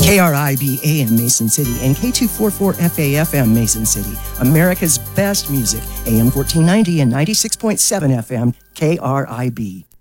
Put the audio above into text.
KRIB AM Mason City and K244FA FM Mason City. America's best music. AM 1490 and 96.7 FM KRIB.